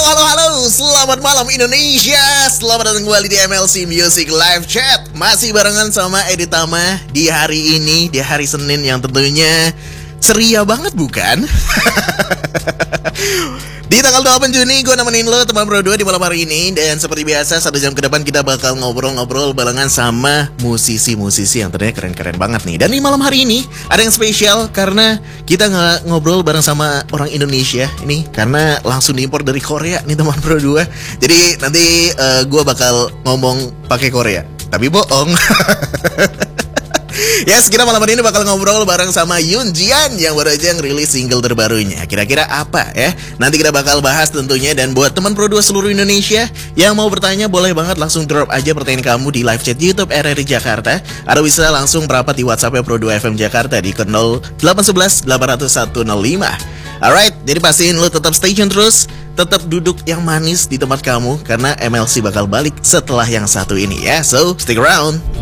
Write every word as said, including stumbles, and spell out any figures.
halo, halo, selamat malam Indonesia. Selamat datang kembali di M L C Music Live Chat. Masih barengan sama Edi Tama di hari ini, di hari Senin yang tentunya ceria banget bukan? Di tanggal delapan Juni gue nemenin lo teman Pro dua di malam hari ini. Dan seperti biasa satu jam ke depan kita bakal ngobrol-ngobrol barengan sama musisi-musisi yang ternyata keren-keren banget nih. Dan di malam hari ini ada yang spesial karena kita nggak ngobrol bareng sama orang Indonesia ini, karena langsung diimpor dari Korea nih teman Pro dua. Jadi nanti uh, gue bakal ngomong pakai Korea, tapi bohong. Yes, kita malam hari ini bakal ngobrol bareng sama Yoon Jian yang baru aja ngerilis single terbarunya. Kira-kira apa ya? Nanti kita bakal bahas tentunya. Dan buat teman Pro dua seluruh Indonesia yang mau bertanya, boleh banget langsung drop aja pertanyaan kamu di live chat YouTube R R I Jakarta. Atau bisa langsung merapat di WhatsApp Pro dua F M Jakarta di nol delapan satu satu delapan nol satu nol lima. Alright, jadi pastiin lo tetap stay tune terus, tetap duduk yang manis di tempat kamu, karena M L C bakal balik setelah yang satu ini ya. So, stick around.